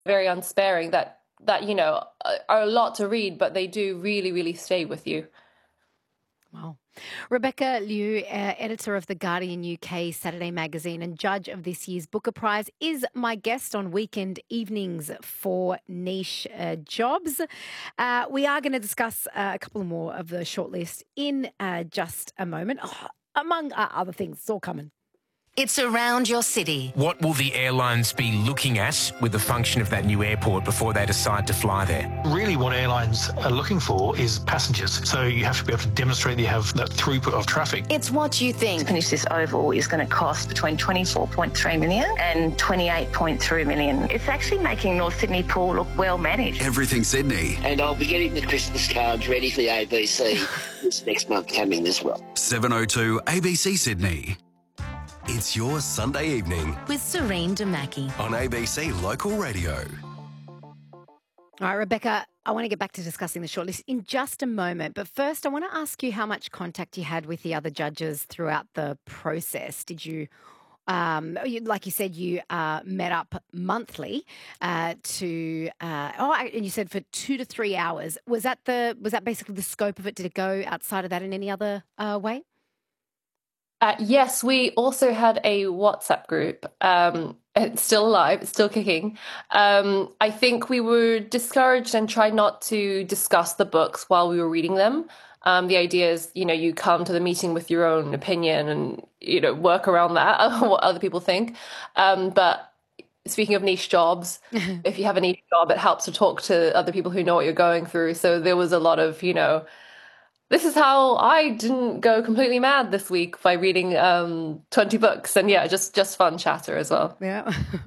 very unsparing that are a lot to read, but they do really, really stay with you. Wow. Rebecca Liu, editor of The Guardian UK Saturday magazine and judge of this year's Booker Prize, is my guest on weekend evenings for Niche Jobs. We are going to discuss a couple more of the shortlist in just a moment. Oh, among other things, it's all coming. It's around your city. What will the airlines be looking at with the function of that new airport before they decide to fly there? Really what airlines are looking for is passengers. So you have to be able to demonstrate that you have that throughput of traffic. It's what you think. To finish this oval is going to cost between 24.3 million and 28.3 million. It's actually making North Sydney Pool look well managed. Everything Sydney. And I'll be getting the Christmas cards ready for the ABC this next month coming as well. 7:02 ABC Sydney. It's your Sunday evening With Serene Damaki. on ABC Local Radio. All right, Rebecca, I want to get back to discussing the shortlist in just a moment. But first, I want to ask you how much contact you had with the other judges throughout the process. Did you, like you said, you met up monthly and you said for 2 to 3 hours. Was that basically the scope of it? Did it go outside of that in any other way? Yes, we also had a WhatsApp group. It's still alive, it's still kicking. I think we were discouraged and tried not to discuss the books while we were reading them. The idea is, you come to the meeting with your own opinion and, work around that, what other people think. But speaking of niche jobs, if you have a niche job, it helps to talk to other people who know what you're going through. So there was a lot of, this is how I didn't go completely mad this week by reading 20 books. And yeah, just fun chatter as well. Yeah.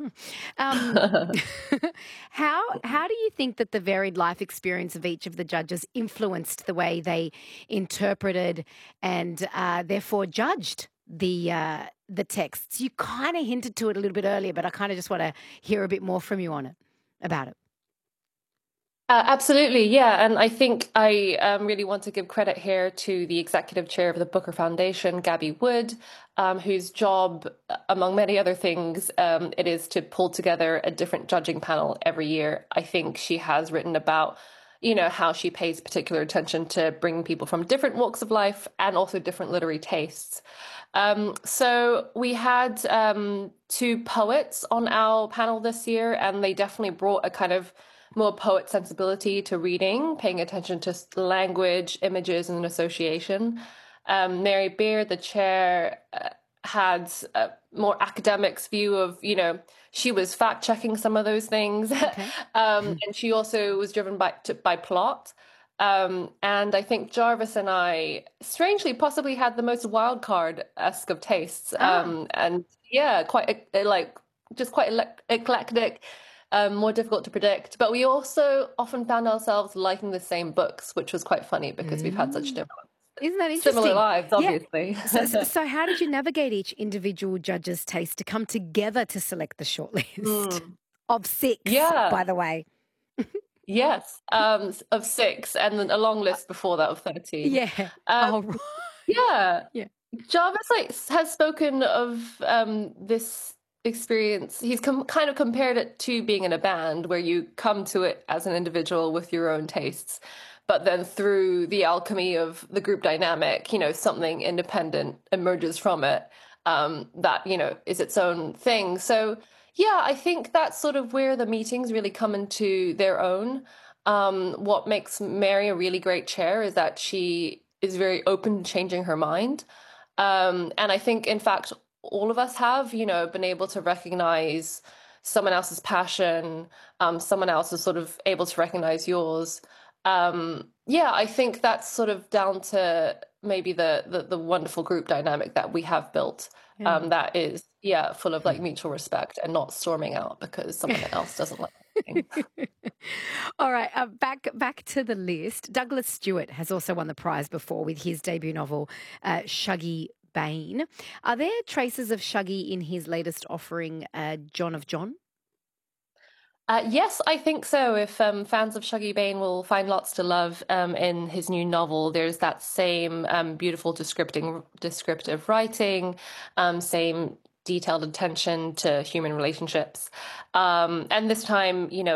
How do you think that the varied life experience of each of the judges influenced the way they interpreted and therefore judged the texts? You kind of hinted to it a little bit earlier, but I kind of just want to hear a bit more from you about it. Absolutely, yeah. And I think I really want to give credit here to the executive chair of the Booker Foundation, Gabby Wood, whose job, among many other things, it is to pull together a different judging panel every year. I think she has written about, how she pays particular attention to bringing people from different walks of life and also different literary tastes. So we had 2 poets on our panel this year, and they definitely brought a kind of more poet sensibility to reading, paying attention to language, images, and association. Mary Beard, the chair, had a more academics view of, she was fact-checking some of those things. Okay. And she also was driven by plot. And I think Jarvis and I, strangely, possibly had the most wild card-esque of tastes. And yeah, quite eclectic. More difficult to predict. But we also often found ourselves liking the same books, which was quite funny because we've had such different, Isn't that interesting? similar lives, obviously. Yeah. So how did you navigate each individual judge's taste to come together to select the shortlist of 6, by the way? Yes, of 6, and then a long list before that of 13. Yeah. Right. Yeah. Yeah. Jarvis has spoken of this experience. He's kind of compared it to being in a band where you come to it as an individual with your own tastes, but then through the alchemy of the group dynamic, something independent emerges from it that, is its own thing. So yeah, I think that's sort of where the meetings really come into their own. What makes Mary a really great chair is that she is very open to changing her mind. And I think, in fact, all of us have, been able to recognize someone else's passion, someone else is sort of able to recognize yours. I think that's sort of down to maybe the wonderful group dynamic that we have built, that is, full of mutual respect and not storming out because someone else doesn't like it. All right, back to the list. Douglas Stewart has also won the prize before with his debut novel, Shuggie Bain. Are there traces of Shuggie in his latest offering, John of John? Yes, I think so. If fans of Shuggie Bain will find lots to love in his new novel, there's that same beautiful descriptive writing, same detailed attention to human relationships. And this time,